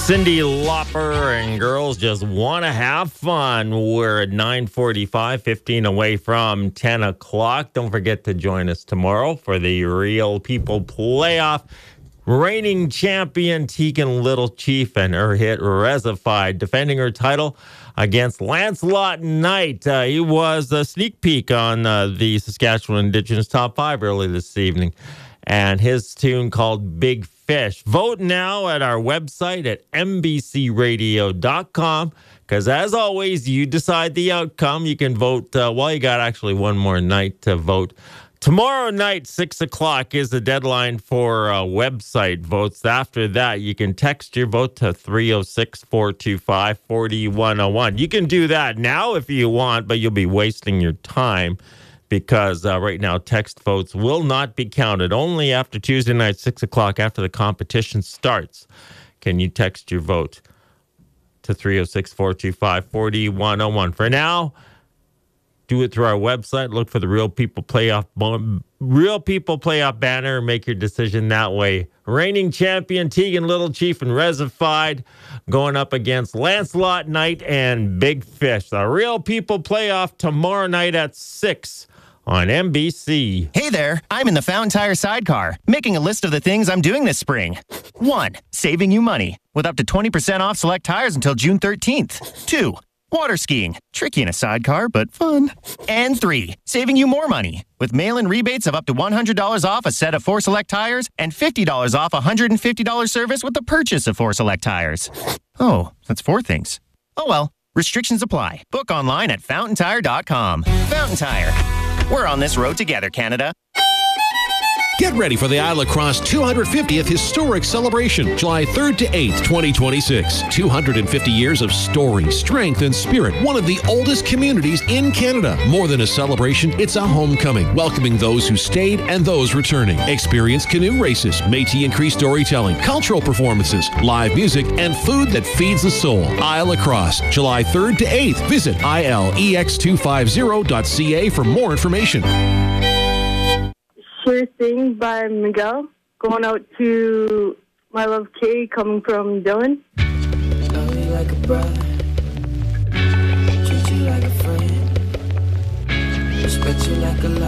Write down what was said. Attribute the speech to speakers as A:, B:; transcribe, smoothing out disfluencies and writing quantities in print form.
A: Cyndi Lauper and Girls Just Want to Have Fun. We're at 9:45, 15 away from 10 o'clock. Don't forget to join us tomorrow for the Real People Playoff. Reigning champion Tegan Little Chief and her hit Rezified defending her title against Lancelot Knight. He was a sneak peek on the Saskatchewan Indigenous Top 5 early this evening. And his tune called Big Fish. Vote now at our website at mbcradio.com because, as always, you decide the outcome. You can vote. You got actually one more night to vote. Tomorrow night, 6 o'clock, is the deadline for website votes. After that, you can text your vote to 306-425-4101. You can do that now if you want, but you'll be wasting your time. Because right now, text votes will not be counted. Only after Tuesday night, 6 o'clock, after the competition starts, can you text your vote to 306-425-4101. For now, do it through our website. Look for the Real People Playoff banner. Make your decision that way. Reigning champion Tegan Little Chief and Rezified going up against Lancelot Knight and Big Fish. The Real People Playoff tomorrow night at 6 on NBC.
B: Hey there, I'm in the Fountain Tire sidecar, making a list of the things I'm doing this spring. 1. Saving you money, with up to 20% off select tires until June 13th. 2. Water skiing, tricky in a sidecar, but fun. And 3. Saving you more money, with mail-in rebates of up to $100 off a set of 4 select tires and $50 off a $150 service with the purchase of 4 select tires. Oh, that's 4 things. Oh well, restrictions apply. Book online at fountaintire.com. Fountain Tire. We're on this road together, Canada.
C: Get ready for the Isle Across 250th Historic Celebration, July 3rd to 8th, 2026. 250 years of story, strength, and spirit. One of the oldest communities in Canada. More than a celebration, it's a homecoming, welcoming those who stayed and those returning. Experience canoe races, Métis and Cree storytelling, cultural performances, live music, and food that feeds the soul. Isle Across, July 3rd to 8th. Visit ilex250.ca for more information.
D: Sure Thing by Miguel. Going out to my love Kay, coming from Dylan.
E: Love you like a brother, treat you like a friend, respect you like a